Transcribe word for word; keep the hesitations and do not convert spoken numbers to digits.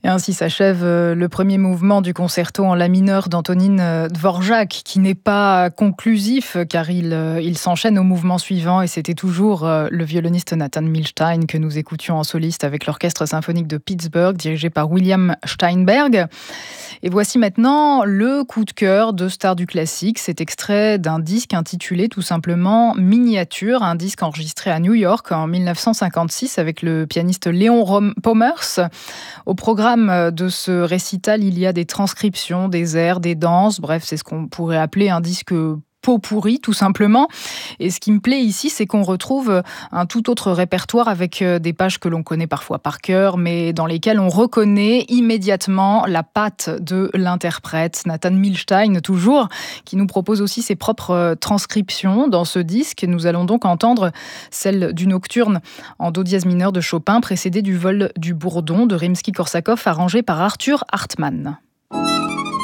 Et ainsi s'achève le premier mouvement du concerto en la mineur d'Antonín Dvořák, qui n'est pas conclusif car il, il s'enchaîne au mouvement suivant, et c'était toujours le violoniste Nathan Milstein que nous écoutions en soliste avec l'Orchestre symphonique de Pittsburgh dirigé par William Steinberg. Et voici maintenant le coup de cœur de Stars du classique. C'est extrait d'un disque intitulé tout simplement Miniature, un disque enregistré à New York en mille neuf cent cinquante-six avec le pianiste Léon Rom- Pomers. Au programme de ce récital, il y a des transcriptions, des airs, des danses, bref, c'est ce qu'on pourrait appeler un disque pot pourri, tout simplement. Et ce qui me plaît ici, c'est qu'on retrouve un tout autre répertoire avec des pages que l'on connaît parfois par cœur, mais dans lesquelles on reconnaît immédiatement la patte de l'interprète, Nathan Milstein toujours, qui nous propose aussi ses propres transcriptions dans ce disque. Nous allons donc entendre celle du Nocturne en do dièse mineur de Chopin, précédée du vol du Bourdon de Rimsky-Korsakov, arrangé par Arthur Hartmann.